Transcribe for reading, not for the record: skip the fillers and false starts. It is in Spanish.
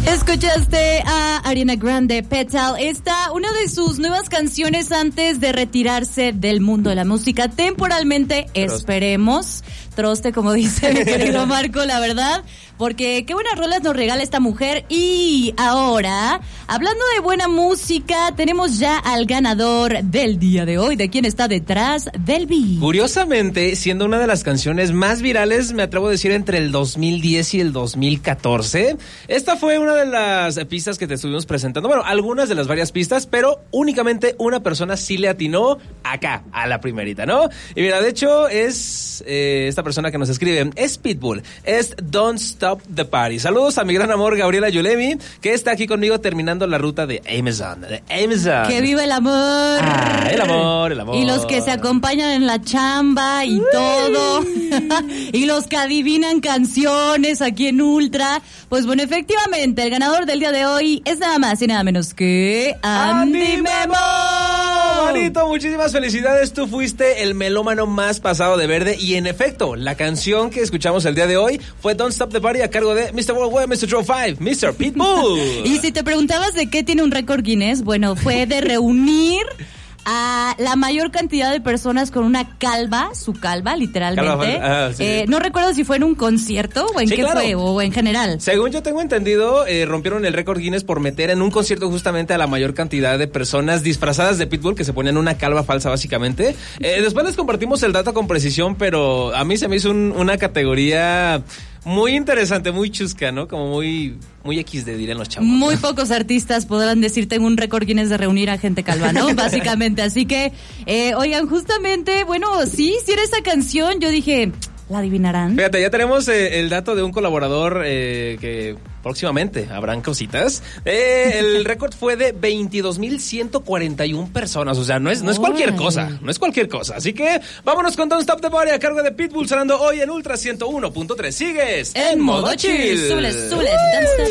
Escuchaste a Ariana Grande, Petal. Esta, una de sus nuevas canciones antes de retirarse del mundo de la música temporalmente, esperemos. Troste, como dice mi querido Marco, la verdad, porque qué buenas rolas nos regala esta mujer. Y ahora, hablando de buena música, tenemos ya al ganador del día de hoy, de quién está detrás del beat. Curiosamente, siendo una de las canciones más virales, me atrevo a decir, entre el 2010 y el 2014, esta fue una de las pistas que te estuvimos presentando. Bueno, algunas de las varias pistas, pero únicamente una persona sí le atinó acá, a la primerita, ¿no? Y mira, de hecho, es esta persona que nos escribe, es Pitbull, es Don't Stop the Party. Saludos a mi gran amor Gabriela Yulemi, que está aquí conmigo terminando la ruta de Amazon. ¡Que viva el amor! Ah, el amor. Y los que se acompañan en la chamba y todo. Y los que adivinan canciones aquí en Ultra. Pues bueno, efectivamente, el ganador del día de hoy es nada más y nada menos que Andy Memo. Manito, muchísimas felicidades. Tú fuiste el melómano más pasado de verde. Y en efecto, la canción que escuchamos el día de hoy fue Don't Stop the Party a cargo de Mr. Worldwide, Mr. Draw 5, Mr. Pitbull. Y si te preguntabas de qué tiene un récord Guinness, bueno, fue de reunir a la mayor cantidad de personas con una calva, su calva, literalmente. Sí. No recuerdo si fue en un concierto o en qué fue, o en general. Según yo tengo entendido, rompieron el récord Guinness por meter en un concierto justamente a la mayor cantidad de personas disfrazadas de Pitbull, que se ponían una calva falsa básicamente. Después les compartimos el dato con precisión, pero a mí se me hizo una categoría muy interesante, muy chusca, ¿no? Como muy XD, dirían los chavos. Muy pocos artistas podrán decir tengo un récord Guinness de reunir a gente calva, ¿no? Básicamente, así que, oigan, justamente, bueno, sí era esa canción, yo dije, ¿la adivinarán? Fíjate, ya tenemos el dato de un colaborador que próximamente habrán cositas. El récord fue de 22,141 personas, o sea, no es cualquier cosa, así que vámonos con Don't Stop the Party a cargo de Pitbull, sonando hoy en Ultra 101.3. Sigues en modo chill. Súbele, don't stop.